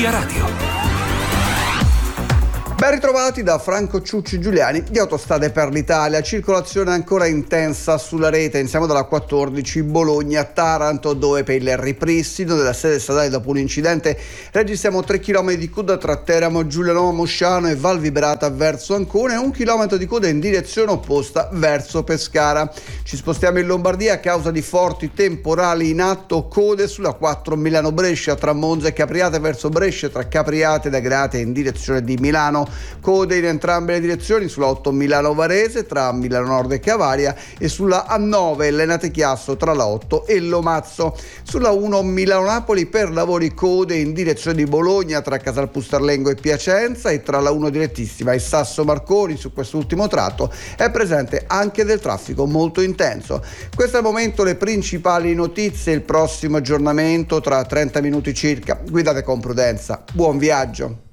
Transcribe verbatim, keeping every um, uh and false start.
Via Radio. Ben ritrovati da Franco Ciucci Giuliani di Autostrade per l'Italia. Circolazione ancora intensa sulla rete. Iniziamo dalla quattordici Bologna-Taranto, dove per il ripristino della sede stradale dopo un incidente registriamo tre chilometri di coda tra Teramo, Giulianova Mosciano e Val Vibrata verso Ancona e un chilometro di coda in direzione opposta verso Pescara. Ci spostiamo in Lombardia a causa di forti temporali in atto, code sulla quattro Milano-Brescia tra Monza e Capriate verso Brescia, tra Capriate ed Agrate in direzione di Milano. Code in entrambe le direzioni sulla otto Milano-Varese tra Milano Nord e Cavaria e sulla A nove Lenate Chiasso tra la otto e Lomazzo. Sulla uno Milano-Napoli per lavori code in direzione di Bologna tra Casal Pustarlengo e Piacenza e tra la uno direttissima e Sasso Marconi. Su quest'ultimo tratto è presente anche del traffico molto intenso. Questo è al momento le principali notizie. Il prossimo aggiornamento tra trenta minuti circa. Guidate con prudenza. Buon viaggio.